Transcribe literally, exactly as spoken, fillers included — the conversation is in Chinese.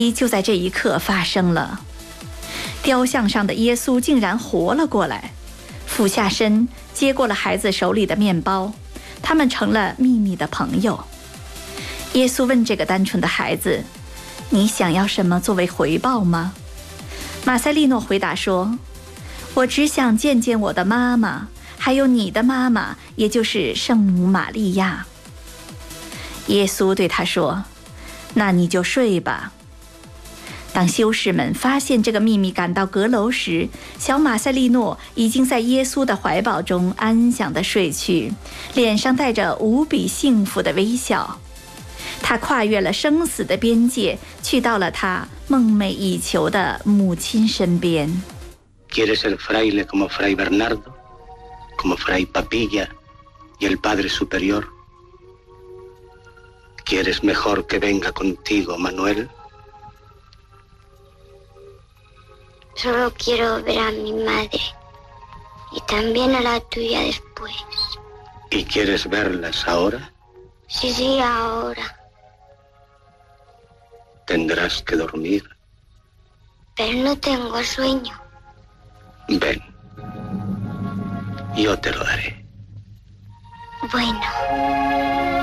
就在这一刻发生了。雕像上的耶稣竟然活了过来，俯下身接过了孩子手里的面包，他们成了秘密的朋友。耶稣问这个单纯的孩子：“你想要什么作为回报吗？”马塞利诺回答说：“我只想见见我的妈妈，还有你的妈妈，也就是圣母玛利亚。”耶稣对他说：“那你就睡吧。”当修士们发现这个秘密赶到阁楼时，小马塞利诺已经在耶稣的怀抱中安详地睡去，脸上带着无比幸福的微笑。他跨越了生死的边界，去到了他梦寐以求的母亲身边。 ¿Quieres ser fraile como Fray Bernardo, como Fray Papilla y el Padre Superior? ¿Quieres mejor que venga contigo, Manuel? Solo quiero ver a mi madre y también a la tuya después. ¿Y quieres verlas ahora? Sí, sí, ahora. Tendrás que dormir. Pero no tengo sueño. Ven. Yo te lo daré. Bueno.